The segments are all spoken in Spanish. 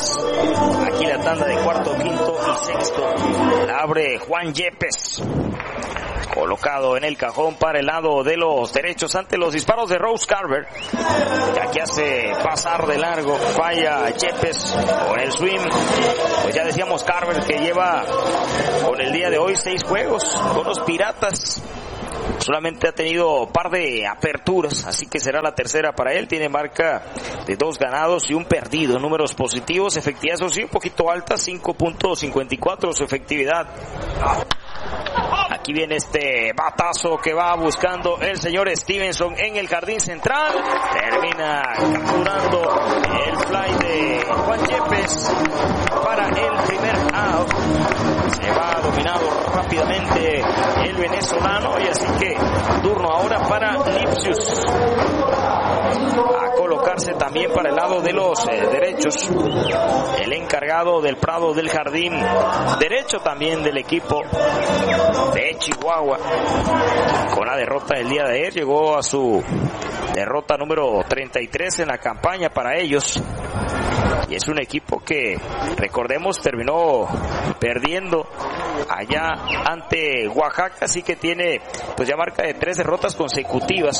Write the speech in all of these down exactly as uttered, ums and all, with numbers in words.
Piratas. Aquí la tanda de cuarto, quinto y sexto. La abre Juan Yepes. Colocado en el cajón para el lado de los derechos ante los disparos de Rose Carver. Ya que hace pasar de largo, falla Yepes con el swing. Pues ya decíamos Carver que lleva con el día de hoy seis juegos con los Piratas. Solamente ha tenido un par de aperturas, así que será la tercera para él. Tiene marca de dos ganados y un perdido. Números positivos, efectividad, eso sí, un poquito alta, cinco punto cincuenta y cuatro su efectividad. Aquí viene este batazo que va buscando el señor Stevenson en el jardín central. Termina capturando el fly de Juan Yepes para el primer out. Se va dominado rápidamente el venezolano y así que turno ahora para Lipsius. A colocarse también para el lado de los eh, derechos. El encargado del prado del jardín derecho también del equipo de Chihuahua. Con la derrota del día de ayer llegó a su derrota número treinta y tres en la campaña para ellos. Y es un equipo que, recordemos, terminó perdiendo allá ante Oaxaca, así que tiene pues ya marca de tres derrotas consecutivas.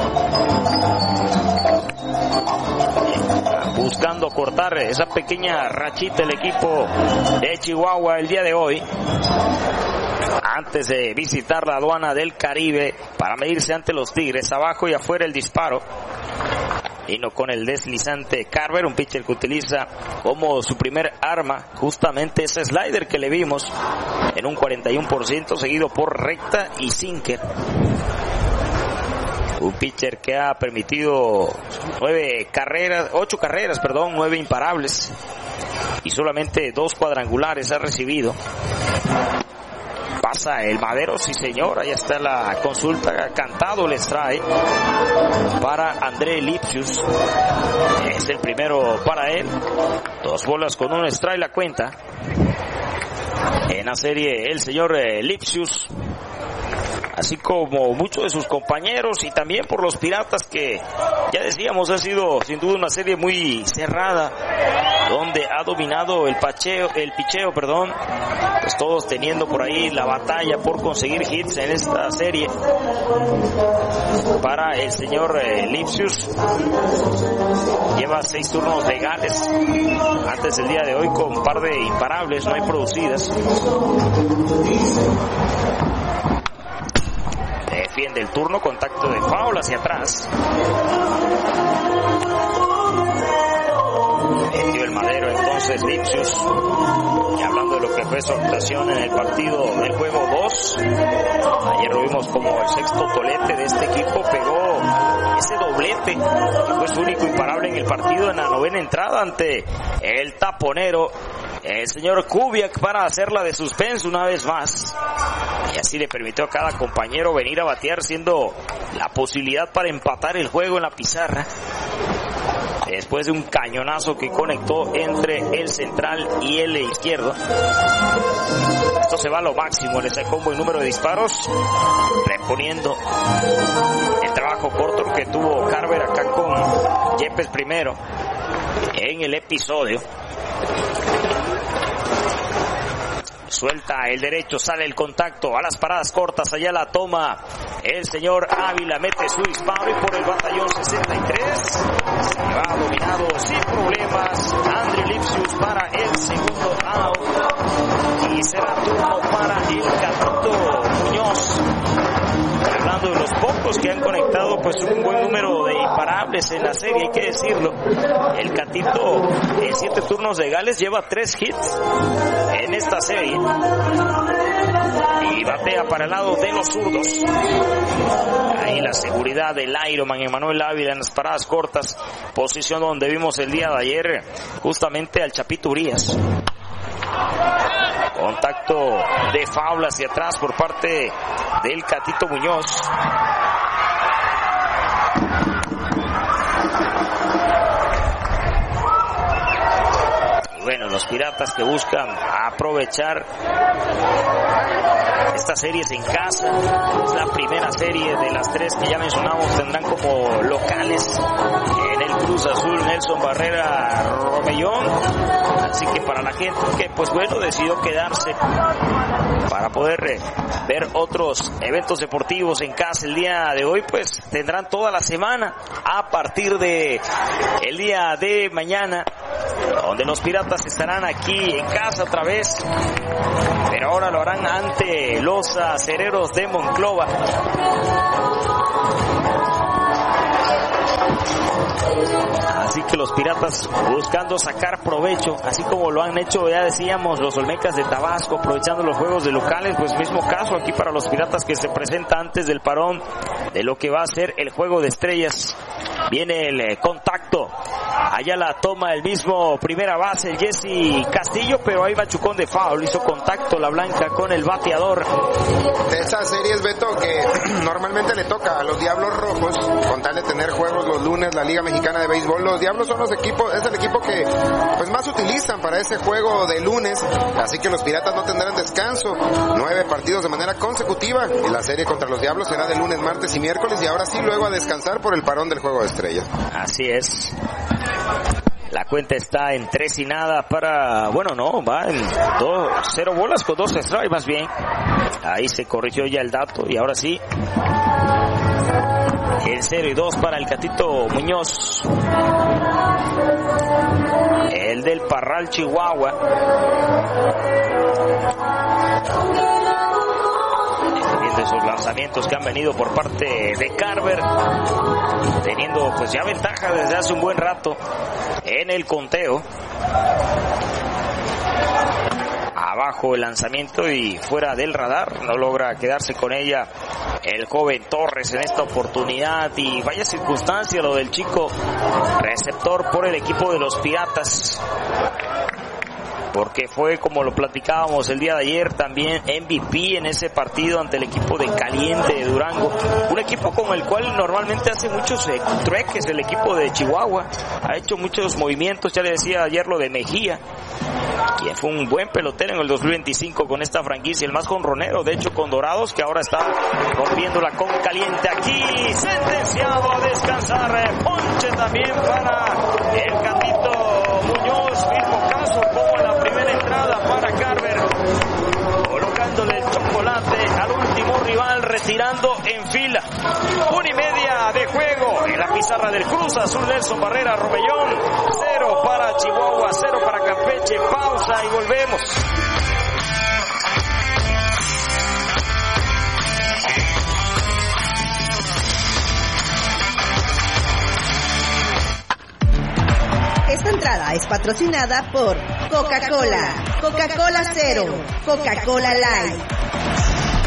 Buscando cortar esa pequeña rachita el equipo de Chihuahua el día de hoy, antes de visitar la aduana del Caribe para medirse ante los Tigres. Abajo y afuera el disparo. Y no con el deslizante Carver, un pitcher que utiliza como su primer arma justamente ese slider que le vimos en un cuarenta y uno por ciento, seguido por recta y sinker. Un pitcher que ha permitido nueve carreras, ocho carreras, perdón, nueve imparables y solamente dos cuadrangulares ha recibido. Pasa el Madero, sí señor, ahí está la consulta, cantado el strike para André Lipsius. Es el primero para él, dos bolas con un strike la cuenta. En la serie el señor Lipsius, así como muchos de sus compañeros y también por los Piratas, que ya decíamos ha sido sin duda una serie muy cerrada, donde ha dominado el pacheo, el picheo, perdón, pues todos teniendo por ahí la batalla por conseguir hits en esta serie. Para el señor eh, Lipsius, lleva seis turnos legales antes del día de hoy con un par de imparables, no hay producidas. Defiende el turno, contacto de foul hacia atrás. Metió el Madero entonces Lipsius. Y hablando de lo que fue su actuación en el partido del juego dos, ayer lo vimos como el sexto tolete de este equipo, pegó ese doblete que fue su único imparable en el partido en la novena entrada ante el taponero, el señor Kubiak, para hacerla de suspenso una vez más. Y así le permitió a cada compañero venir a batear, siendo la posibilidad para empatar el juego en la pizarra. Después de un cañonazo que conectó entre el central y el izquierdo. Esto se va a lo máximo en ese combo y número de disparos, reponiendo el trabajo corto que tuvo Carver acá con Yepes primero en el episodio. Suelta el derecho, sale el contacto a las paradas cortas, allá la toma el señor Ávila, mete su disparo y por el batallón sesenta y tres se va dominado sin problemas André Lipsius para el segundo out y será turno para el Catito Muñoz. Hablando de los pocos que han conectado pues un buen número de imparables en la serie, hay que decirlo, el Catito en siete turnos legales lleva tres hits en esta serie y batea para el lado de los zurdos. Ahí la seguridad del Ironman Emanuel Ávila en las paradas cortas, posición donde vimos el día de ayer justamente al Chapito Urias. Contacto de foul hacia atrás por parte del Catito Muñoz. Y bueno, los Piratas que buscan aprovechar estas series en casa. Es la primera serie de las tres que ya mencionamos, tendrán como locales en el Cruz Azul, Nelson Barrera Romellón. Así que para la gente que, pues bueno, decidió quedarse para poder eh, ver otros eventos deportivos en casa el día de hoy, pues tendrán toda la semana a partir de el día de mañana, donde los Piratas estarán aquí en casa otra vez, pero ahora lo harán ante los Acereros de Monclova. Así que los Piratas buscando sacar provecho, así como lo han hecho, ya decíamos, los Olmecas de Tabasco, aprovechando los juegos de locales. Pues mismo caso aquí para los Piratas, que se presenta antes del parón de lo que va a ser el Juego de Estrellas. Viene el eh, contacto, allá la toma el mismo primera base, el Jesse Castillo, pero ahí va Chucón de foul, hizo contacto la blanca con el bateador. De esas series, Beto, que normalmente le toca a los Diablos Rojos, con tal de tener juegos los lunes, la Liga Mexicana de Béisbol, los Diablos son los equipos, es el equipo que pues más utilizan para ese juego de lunes, así que los Piratas no tendrán descanso, nueve partidos de manera consecutiva, y la serie contra los Diablos será de lunes, martes y miércoles, y ahora sí luego a descansar por el parón del Juego de Estrellas. Así es. La cuenta está en tres y nada para, bueno, no, va en dos, cero bolas con dos strikes más bien. Ahí se corrigió ya el dato y ahora sí. El cero y dos para el Catito Muñoz. El del Parral, Chihuahua. De esos lanzamientos que han venido por parte de Carver, teniendo pues ya ventaja desde hace un buen rato en el conteo. Abajo el lanzamiento y fuera del radar, no logra quedarse con ella el joven Torres en esta oportunidad, y vaya circunstancia lo del chico receptor por el equipo de los Piratas, porque fue, como lo platicábamos el día de ayer, también M V P en ese partido ante el equipo de Caliente de Durango, un equipo con el cual normalmente hace muchos eh, trueques el equipo de Chihuahua, ha hecho muchos movimientos, ya le decía ayer lo de Mejía, quien fue un buen pelotero en el dos mil veinticinco con esta franquicia, el más jonronero, de hecho con Dorados, que ahora está rompiéndola con Caliente aquí, sentenciado a descansar, ponche también para el Catito Muñoz, mismo caso como en la primera entrada para Carver, colocándole el chocolate al último rival, retirando en fila. Una y media de juego en la pizarra del Cruz Azul, Nelson Barrera Romellón, cero para Chihuahua, cero para Campeche, pausa y volvemos. Esta entrada es patrocinada por Coca-Cola, Coca-Cola Cero, Coca-Cola Light.